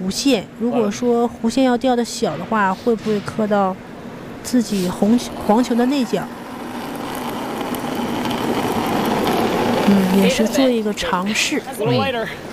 弧线。如果说弧线要调的小的话，会不会磕到自己黄球的内角？也是做一个尝试。